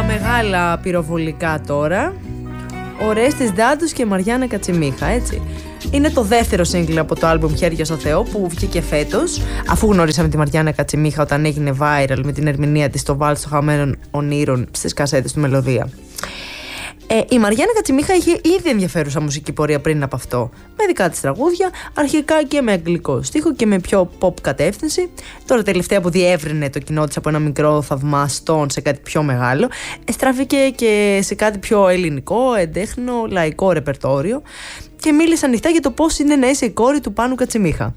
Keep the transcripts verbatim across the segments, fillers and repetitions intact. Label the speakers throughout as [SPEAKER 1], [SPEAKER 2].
[SPEAKER 1] μεγάλα πυροβολικά τώρα. Ο Ρέστης Ντάντος και Μαριάννα Κατσιμίχα, έτσι. Είναι το δεύτερο σύγκλι από το άλμπουμ Χέρια στο Θεό που βγήκε φέτος, αφού γνωρίσαμε τη Μαριάννα Κατσιμίχα όταν έγινε viral με την ερμηνεία της στο βάλς των χαμένων ονείρων στις κασέτες του Μελωδία. Ε, η Μαριάννα Κατσιμίχα είχε ήδη ενδιαφέρουσα μουσική πορεία πριν από αυτό, με δικά της τραγούδια, αρχικά και με αγγλικό στίχο και με πιο pop κατεύθυνση. Τώρα τελευταία που διεύρυνε το κοινό της από ένα μικρό θαυμαστόν σε κάτι πιο μεγάλο, στράφηκε και σε κάτι πιο ελληνικό, εντέχνο, λαϊκό ρεπερτόριο και μίλησε ανοιχτά για το πώς είναι να είσαι η κόρη του Πάνου Κατσιμίχα.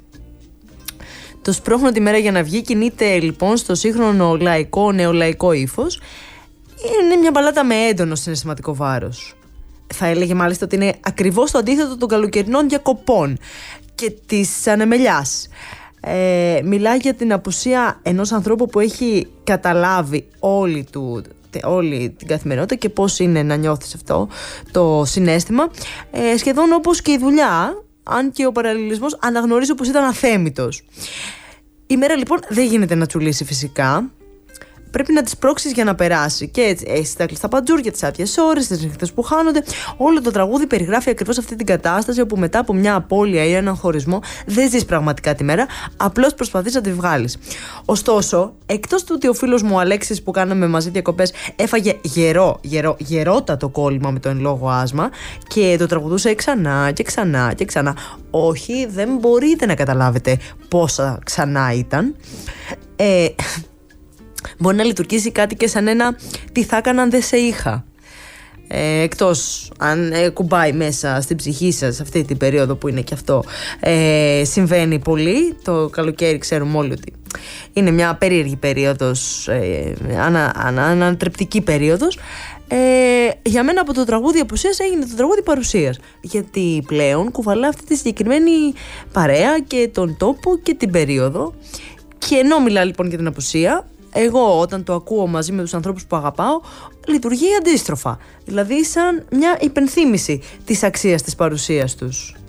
[SPEAKER 1] Το σπρώχνω τη μέρα για να βγει κινείται λοιπόν στο σύγχρονο λαϊκό, νεολαϊκό ύφος. Είναι μια μπαλάτα με έντονο συναισθηματικό βάρος. Θα έλεγε μάλιστα ότι είναι ακριβώς το αντίθετο των καλοκαιρινών διακοπών και της ανεμελιάς. Ε, μιλάει για την απουσία ενός ανθρώπου που έχει καταλάβει όλη, του, όλη την καθημερινότητα και πώς είναι να νιώθεις αυτό το συναίσθημα. Ε, σχεδόν όπως και η δουλειά, αν και ο παραλληλισμός αναγνωρίζω πως ήταν αθέμητος. Η μέρα λοιπόν δεν γίνεται να τσουλήσει φυσικά. Πρέπει να τις πρόξεις για να περάσει. Και έτσι έχεις τα κλειστά παντζούρια, τις άδειες ώρες, τις νύχτες που χάνονται. Όλο το τραγούδι περιγράφει ακριβώς αυτή την κατάσταση όπου μετά από μια απώλεια ή έναν χωρισμό δεν ζεις πραγματικά τη μέρα, απλώς προσπαθείς να τη βγάλεις. Ωστόσο, εκτός του ότι ο φίλος μου ο Αλέξης που κάναμε μαζί διακοπές έφαγε γερό, γερό, γερότατο κόλλημα με το εν λόγω άσμα και το τραγουδούσε ξανά και ξανά και ξανά. Όχι, δεν μπορείτε να καταλάβετε πόσα ξανά ήταν. Ε. Μπορεί να λειτουργήσει κάτι και σαν ένα τι θα έκανα αν δεν σε είχα. Ε, εκτός αν ε, κουμπάει μέσα στην ψυχή σας αυτή την περίοδο που είναι και αυτό ε, συμβαίνει πολύ. Το καλοκαίρι ξέρουμε όλοι ότι είναι μια περίεργη περίοδος, ε, ανα, ανα, ανατρεπτική περίοδος. Ε, για μένα από το τραγούδι απουσίας έγινε το τραγούδι παρουσίας, γιατί πλέον κουβαλά αυτή τη συγκεκριμένη παρέα και τον τόπο και την περίοδο. Και ενώ μιλά λοιπόν για την απουσία, εγώ όταν το ακούω μαζί με τους ανθρώπους που αγαπάω, λειτουργεί αντίστροφα. Δηλαδή σαν μια υπενθύμηση της αξίας της παρουσίας τους.